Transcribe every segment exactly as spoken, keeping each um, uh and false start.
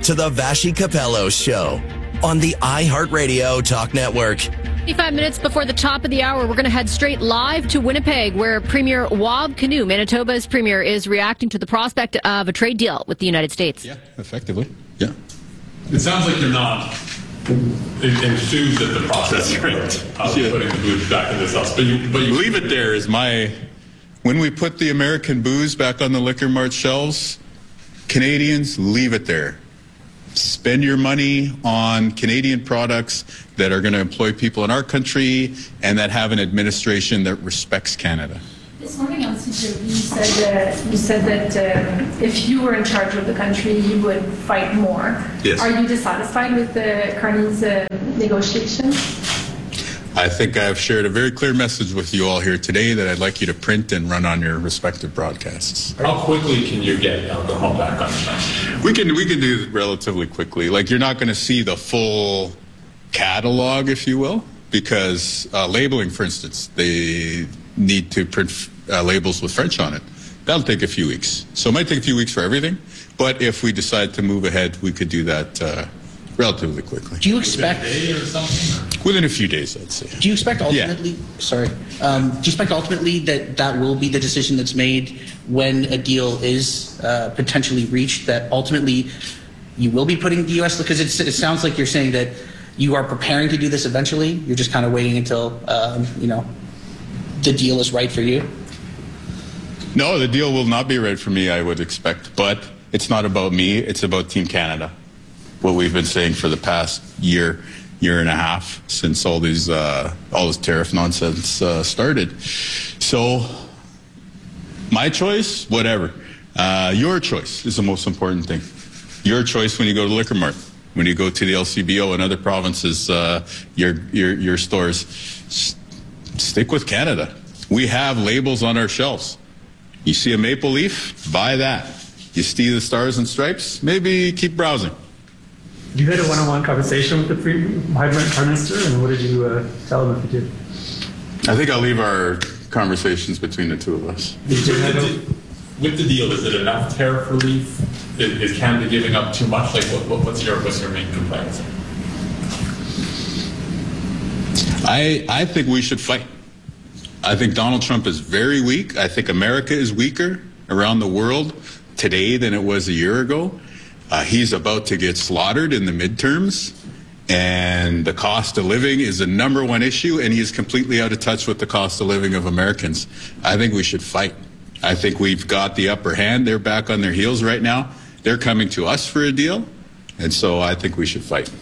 to the Vashi Capello Show on the iHeartRadio Talk Network. fifty-five minutes before the top of the hour, we're going to head straight live to Winnipeg, where Premier Wab Kinew, Manitoba's premier, is reacting to the prospect of a trade deal with the United States. Yeah, effectively. Yeah. It sounds like you're not enthused at the process right. of yeah. putting the booze back in this house. But you, but you leave it there is my... When we put the American booze back on the Liquor Mart shelves, Canadians, leave it there. Spend your money on Canadian products that are going to employ people in our country and that have an administration that respects Canada. This morning on C J V, you said that, you said that um, if you were in charge of the country, you would fight more. Yes. Are you dissatisfied with the Carney's uh, negotiations? I think I've shared a very clear message with you all here today that I'd like you to print and run on your respective broadcasts. How quickly can you get alcohol back on the shelf? We can we can do it relatively quickly. Like, you're not going to see the full catalog, if you will, because uh, labeling, for instance, they need to print uh, labels with French on it. That'll take a few weeks. So it might take a few weeks for everything, but if we decide to move ahead, we could do that uh, relatively quickly. Do you expect within a day or something? Within a few days, I'd say. Do you expect ultimately? Yeah. Sorry. Um, do you expect ultimately that that will be the decision that's made when a deal is uh, potentially reached? That ultimately you will be putting the U S because it's, it sounds like you're saying that you are preparing to do this eventually. You're just kind of waiting until um, you know the deal is right for you. No, the deal will not be right for me, I would expect. But it's not about me. It's about Team Canada. What we've been saying for the past year, year and a half, since all these uh, all this tariff nonsense uh, started. So, my choice, whatever. Uh, your choice is the most important thing. Your choice when you go to Liquor Mart, when you go to the L C B O and other provinces, uh, your your your stores. S- stick with Canada. We have labels on our shelves. You see a maple leaf, buy that. You see the stars and stripes, maybe keep browsing. You had a one-on-one conversation with the Prime Minister, and what did you uh, tell him if you did? I think I'll leave our conversations between the two of us. With the, with the deal, is it enough tariff relief? Is, is Canada giving up too much? Like, what, what, what's your what's your main complaint? I I think we should fight. I think Donald Trump is very weak. I think America is weaker around the world today than it was a year ago. Uh, he's about to get slaughtered in the midterms, and the cost of living is the number one issue, and he is completely out of touch with the cost of living of Americans. I think we should fight. I think we've got the upper hand. They're back on their heels right now. They're coming to us for a deal, and so I think we should fight.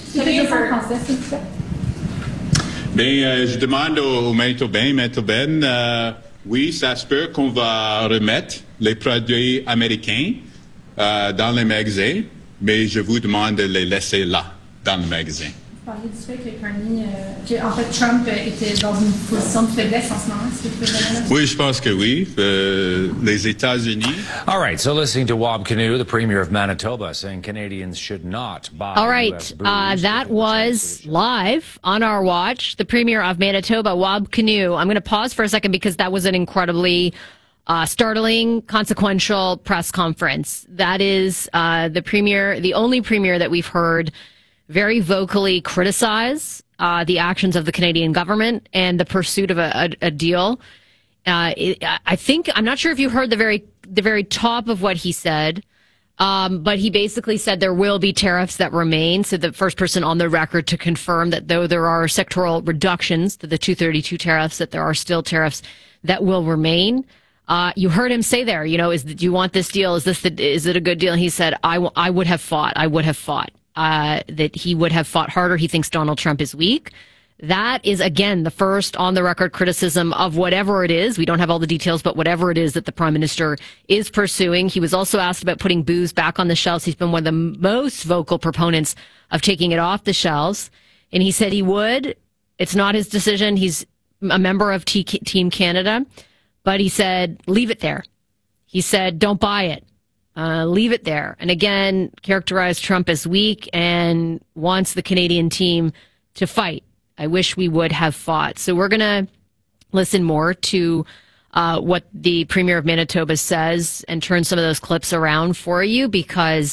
Bien, euh, je demande au Manitobain, Manitobaine, euh, oui, ça se peut qu'on va remettre les produits américains euh, dans les magasins, mais je vous demande de les laisser là, dans le magasin. Vous parliez du fait que Carney, euh, que, en fait, Trump était dans une position de faiblesse en ce moment. Est-ce que vous pouvez dire? Oui, je pense que oui. Euh, les États-Unis. All right, so listening to Wab Kinew, the Premier of Manitoba, saying Canadians should not buy. All right, uh, that was live on our watch. The Premier of Manitoba, Wab Kinew. I'm going to pause for a second because that was an incredibly uh, startling, consequential press conference. That is uh, the Premier, the only Premier that we've heard very vocally criticize uh, the actions of the Canadian government and the pursuit of a, a, a deal. Uh, it, I think, I'm not sure if you heard the very the very top of what he said, um, but he basically said there will be tariffs that remain. So the first person on the record to confirm that though there are sectoral reductions to the two thirty-two tariffs, that there are still tariffs that will remain. Uh, you heard him say there, you know, is do you want this deal? Is this the, is it a good deal? And he said, I, w- I would have fought. I would have fought. Uh, that he would have fought harder. He thinks Donald Trump is weak. That is, again, the first on-the-record criticism of whatever it is. We don't have all the details, but whatever it is that the Prime Minister is pursuing. He was also asked about putting booze back on the shelves. He's been one of the most vocal proponents of taking it off the shelves. And he said he would. It's not his decision. He's a member of T- Team Canada. But he said, leave it there. He said, don't buy it. Uh, leave it there. And again, characterized Trump as weak and wants the Canadian team to fight. I wish we would have fought. So we're going to listen more to uh, what the Premier of Manitoba says and turn some of those clips around for you because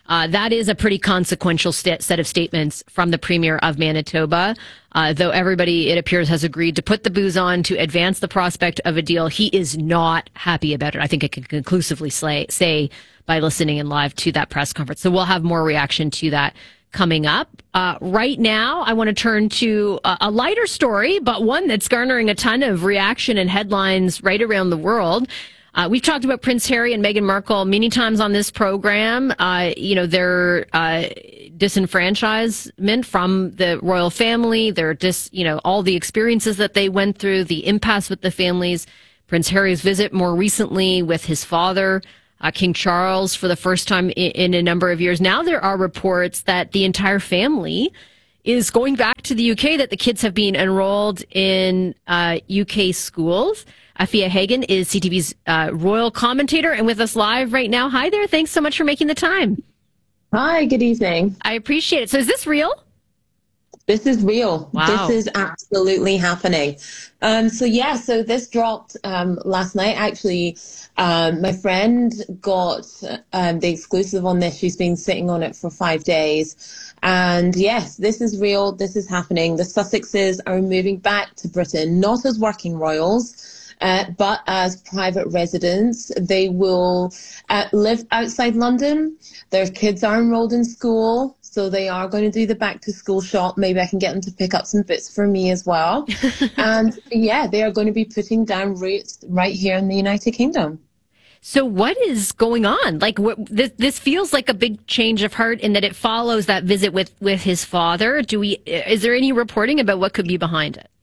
Uh, that is a pretty consequential st- set of statements from the Premier of Manitoba. Uh, though everybody, it appears, has agreed to put the booze on to advance the prospect of a deal, he is not happy about it. I think I can conclusively say, say by listening in live to that press conference. So we'll have more reaction to that coming up. Uh, right now, I want to turn to a, a lighter story, but one that's garnering a ton of reaction and headlines right around the world. Uh, we've talked about Prince Harry and Meghan Markle many times on this program. Uh, you know, their uh, disenfranchisement from the royal family, their dis, you know, all the experiences that they went through, the impasse with the families. Prince Harry's visit more recently with his father, uh, King Charles, for the first time in, in a number of years. Now there are reports that the entire family is going back to the U K, that the kids have been enrolled in uh, U K schools. Afia Hagen is C T V's uh, royal commentator and with us live right now. Hi there. Thanks so much for making the time. Hi, good evening. I appreciate it. So is this real? This is real. Wow. This is absolutely happening. Um, so yeah, so this dropped um, last night. Actually, um, my friend got um, the exclusive on this. She's been sitting on it for five days. And yes, this is real. This is happening. The Sussexes are moving back to Britain, not as working royals, Uh, but as private residents. They will uh, live outside London. Their kids are enrolled in school, so they are going to do the back to school shop. Maybe I can get them to pick up some bits for me as well. And yeah, they are going to be putting down roots right here in the United Kingdom. So what is going on? Like what, this, this feels like a big change of heart in that it follows that visit with, with his father. Do we, is there any reporting about what could be behind it?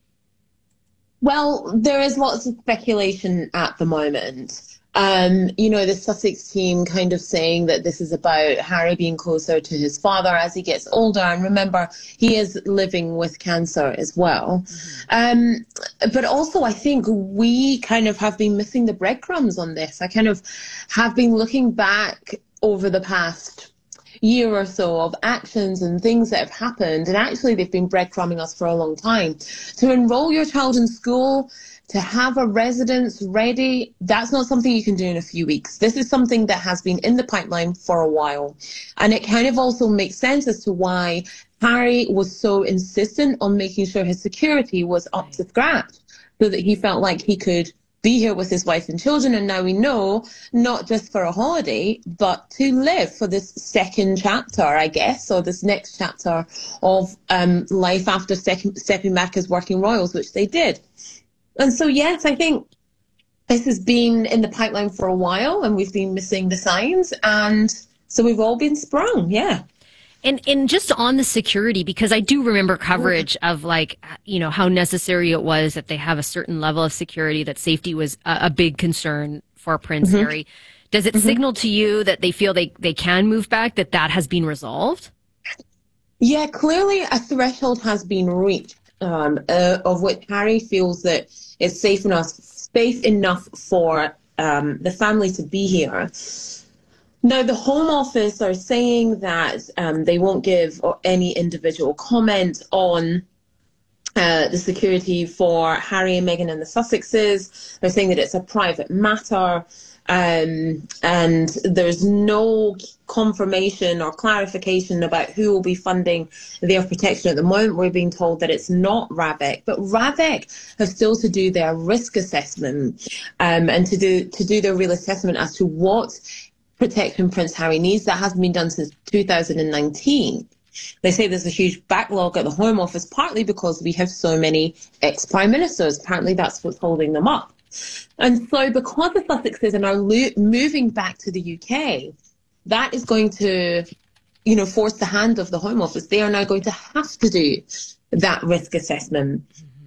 Well, there is lots of speculation at the moment. Um, you know, the Sussex team kind of saying that this is about Harry being closer to his father as he gets older. And remember, he is living with cancer as well. Mm-hmm. Um, but also, I think we kind of have been missing the breadcrumbs on this. I kind of have been looking back over the past year or so of actions and things that have happened, and actually they've been breadcrumbing us for a long time. To enroll your child in school, to have a residence ready, that's not something you can do in a few weeks. This is something that has been in the pipeline for a while. And it kind of also makes sense as to why Harry was so insistent on making sure his security was up to scratch, so that he felt like he could be here with his wife and children. And now we know, not just for a holiday, but to live for this second chapter, I guess, or this next chapter of um, life after stepping, stepping back as working royals, which they did. And so, yes, I think this has been in the pipeline for a while, and we've been missing the signs. And so we've all been sprung, yeah. And and just on the security, because I do remember coverage of like, you know, how necessary it was that they have a certain level of security, that safety was a, a big concern for Prince mm-hmm. Harry. Does it mm-hmm. signal to you that they feel they, they can move back, that that has been resolved? Yeah, clearly a threshold has been reached um, uh, of which Harry feels that it's safe enough, safe enough for um, the family to be here. Now, the Home Office are saying that um, they won't give any individual comment on uh, the security for Harry and Meghan and the Sussexes. They're saying that it's a private matter, um, and there's no confirmation or clarification about who will be funding their protection. At the moment, we're being told that it's not RAVEC, but RAVEC have still to do their risk assessment um, and to do to do their real assessment as to what protection Prince Harry needs. That hasn't been done since two thousand nineteen. They say there's a huge backlog at the Home Office, partly because we have so many ex-prime ministers. Apparently that's what's holding them up. And so because the Sussexes are now lo- moving back to the U K, that is going to, you know, force the hand of the Home Office. They are now going to have to do that risk assessment.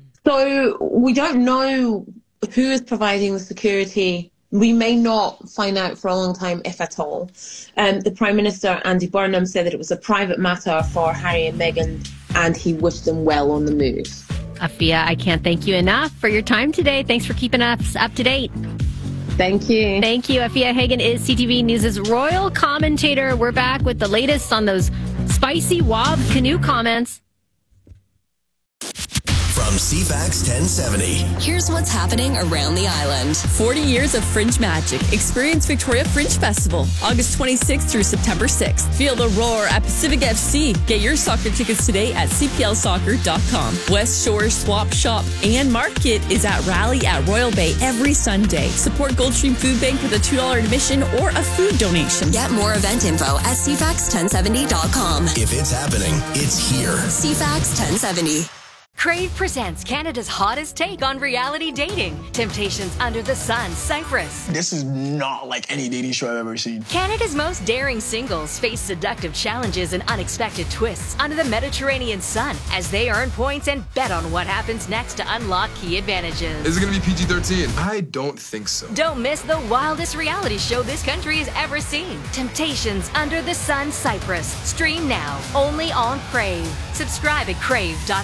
So we don't know who is providing the security. We may not find out for a long time, if at all. Um, the Prime Minister, Andy Burnham, said that it was a private matter for Harry and Meghan, and he wished them well on the move. Afia, I can't thank you enough for your time today. Thanks for keeping us up to date. Thank you. Thank you. Afia Hagen is C T V News' royal commentator. We're back with the latest on those spicy Wob Canoe comments. From from C FAX ten seventy. Here's what's happening around the island. forty years of Fringe magic. Experience Victoria Fringe Festival, August twenty-sixth through September sixth. Feel the roar at Pacific F C. Get your soccer tickets today at c p l soccer dot com. West Shore Swap Shop and Market is at Rally at Royal Bay every Sunday. Support Goldstream Food Bank with a two dollars admission or a food donation. Get more event info at c fax ten seventy dot com. If it's happening, it's here. C FAX ten seventy. Crave presents Canada's hottest take on reality dating. Temptations Under the Sun, Cyprus. This is not like any dating show I've ever seen. Canada's most daring singles face seductive challenges and unexpected twists under the Mediterranean sun as they earn points and bet on what happens next to unlock key advantages. Is it going to be P G thirteen? I don't think so. Don't miss the wildest reality show this country has ever seen. Temptations Under the Sun, Cyprus. Stream now, only on Crave. Subscribe at crave dot